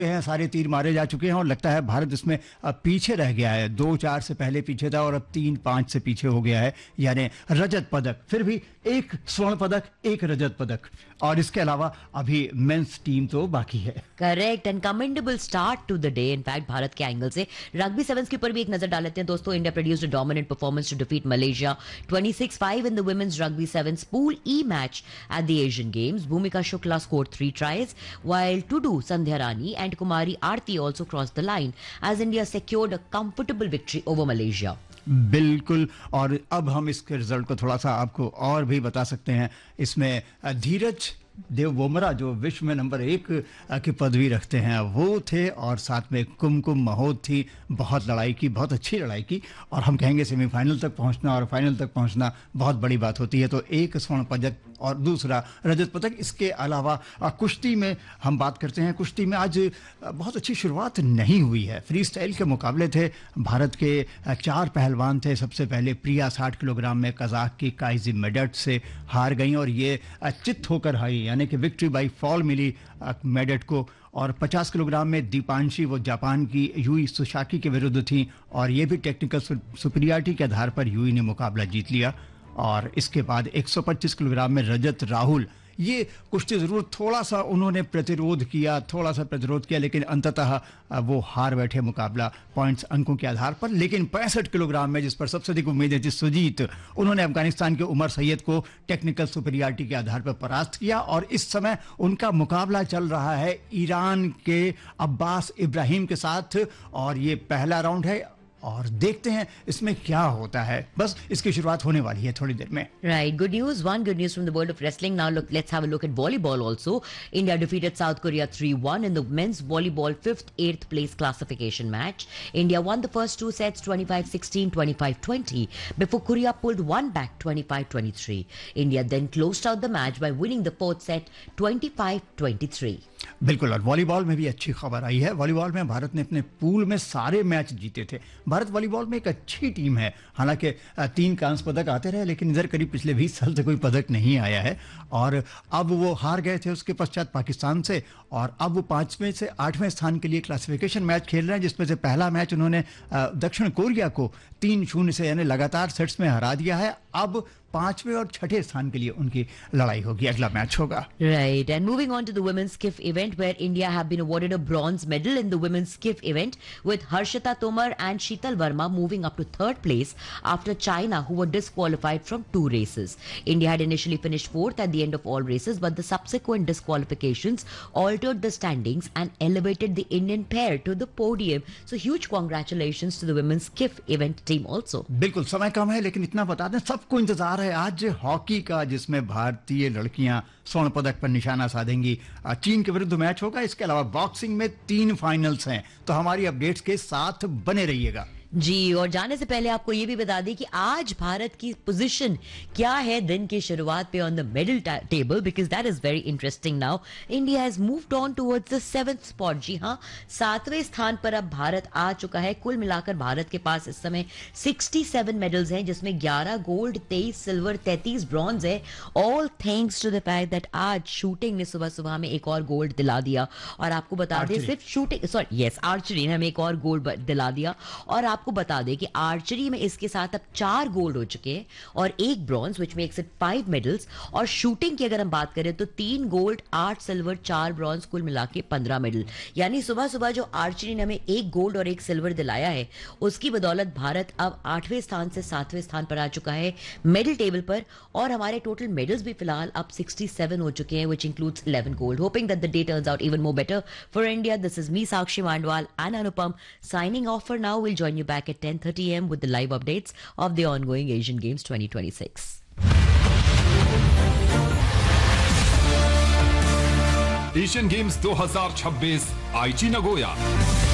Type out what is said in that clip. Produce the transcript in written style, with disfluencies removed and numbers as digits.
हैं, सारे तीर मारे जा चुके हैं और लगता है भारत इसमें पीछे रह गया है। 2-4 से पहले पीछे था और अब 3-5 से पीछे हो गया है, यानी रजत पदक, फिर भी एक स्वर्ण पदक, एक रजत पदक, और इसके अलावा अभी मेंस टीम तो बाकी है। Correct and commendable start to the day. In fact Bharat के एंगल से रग्बी सेवंस के ऊपर भी एक नजर डाल लेते हैं दोस्तों। India produced a dominant performance to defeat Malaysia 26-5 in the women's rugby sevens pool E match at the Asian games. भूमिका Shukla scored 3 tries while Tudu, Sandhya Rani and Kumari Aarti also crossed the line as India secured a comfortable victory over Malaysia. बिल्कुल, और अब हम इसके result को थोड़ा सा आपको और भी बता सकते हैं। इसमें धीरज देव बोमरा जो विश्व में नंबर 1 की पदवी रखते हैं वो थे, और साथ में कुमकुम महोद थी। बहुत लड़ाई की, बहुत अच्छी लड़ाई की, और हम कहेंगे सेमीफाइनल तक पहुंचना और फाइनल तक पहुंचना बहुत बड़ी बात होती है। तो एक स्वर्ण पदक और दूसरा रजत पदक। इसके अलावा कुश्ती में हम बात करते हैं। कुश्ती में आज बहुत अच्छी शुरुआत नहीं हुई है। फ्री स्टाइल के मुकाबले थे, भारत के 4 पहलवान थे। सबसे पहले प्रिया 60 किलोग्राम में कजाक की काइजी मेडट से हार गई और ये चित होकर हारी, यानी कि विक्ट्री बाई फॉल मिली मेडट को। और 50 किलोग्राम में दीपांशी, वो जापान की यूई सुशाकी के विरुद्ध थी, और ये भी टेक्निकल सुपीरियरिटी के आधार पर यूई ने मुकाबला जीत लिया। और इसके बाद 125 किलोग्राम में रजत राहुल, ये कुश्ती जरूर थोड़ा सा उन्होंने प्रतिरोध किया, लेकिन अंततः वो हार बैठे मुकाबला पॉइंट्स, अंकों के आधार पर। लेकिन 65 किलोग्राम में, जिस पर सबसे अधिक उम्मीदें थी, सुजीत, उन्होंने अफगानिस्तान के उमर सैयद को टेक्निकल सुपीरियरिटी के आधार पर परास्त किया। और इस समय उनका मुकाबला चल रहा है ईरान के अब्बास इब्राहिम के साथ, और ये पहला राउंड है और देखते हैं इसमें क्या होता है। बस इसकी शुरुआत होने वाली है थोड़ी देर में। Right, good news. One good news from the world of wrestling. Now look, let's have a look at volleyball also. India defeated South Korea 3-1 in the men's volleyball 5th, 8th place classification match. India won the first 2 sets 25-16, 25-20 before Korea pulled one back 25-23. India then closed out the match by winning the 4th set 25-23. बिल्कुल, और volleyball में भी अच्छी खबर आई है। Volleyball में भारत ने अपने पूल में सारे मैच जीते थे। भारत वॉलीबॉल में एक अच्छी टीम है। हालांकि 3 कांस्य पदक आते रहे, लेकिन इधर करीब पिछले 20 साल से कोई पदक नहीं आया है। और अब वो हार गए थे उसके पश्चात पाकिस्तान से, और अब वो 5वें से 8वें स्थान के लिए क्लासिफिकेशन मैच खेल रहे हैं, जिसमें से पहला मैच उन्होंने दक्षिण कोरिया को 3-0 से, यानी लगातार सेट्स में हरा दिया है। अब 5वें और 6ठे स्थान के लिए उनकी लड़ाई होगी, अगला मैच होगा। Right, and moving on to the women's skiff event, where India have been awarded a bronze medal in the women's skiff event, with Harshita Tomar and Sheetal Verma moving up to 3rd place after China, who were disqualified from 2 races. India had initially finished 4th at the end of all races, but the subsequent disqualifications altered the standings and elevated the Indian pair to the podium. So huge congratulations to the women's skiff event team also. बिल्कुल, समय कम है, लेकिन इतना बता दें, सबको इंतजार है आज हॉकी का, जिसमें भारतीय लड़कियां स्वर्ण पदक पर निशाना साधेंगी। चीन के विरुद्ध मैच होगा। इसके अलावा बॉक्सिंग में 3 फाइनल्स हैं, तो हमारी अपडेट्स के साथ बने रहिएगा जी। और जाने से पहले आपको यह भी बता दें कि आज भारत की पोजीशन क्या है दिन की शुरुआत पे on the medal table, because that is very interesting. Now India has moved on towards the 7th spot. जी हाँ, 7वें स्थान पर अब भारत आ चुका है। कुल मिलाकर भारत के पास इस समय 67 मेडल्स हैं, जिसमें 11 गोल्ड, 23 सिल्वर, 33 ब्रॉन्ज है। All thanks to the fact that आज शूटिंग ने सुबह सुबह में एक और गोल्ड दिला दिया। और आपको बता दें, सिर्फ शूटिंग, सॉरी यस, आर्चरी ने हमें एक और गोल्ड दिला दिया। और आपको बता दें कि आर्चरी में इसके साथ अब 4 गोल्ड हो चुके हैं और 1 bronze, which makes it 5 medals. और शूटिंग की अगर हम बात करें तो 3 गोल्ड, 8 सिल्वर, 4 ब्रॉन्ज, कुल मिला के 15 मेडल। यानी सुबह सुबह जो आर्चरी ने हमें 1 गोल्ड और 1 सिल्वर दिलाया है, उसकी बदौलत भारत अब 8वें स्थान से 7वें स्थान पर आ चुका है मेडल टेबल पर। और हमारे टोटल मेडल्स भी फिलहाल अब 67 हो चुके हैं, which includes 11 gold. Hoping that the day turns out even more better for India. This is me, Sakshi Mandwal and Anupam, signing off for now. We'll join you back at 10:30 a.m. with the live updates of the ongoing Asian Games 2026. Asian games 2026 आईची Nagoya.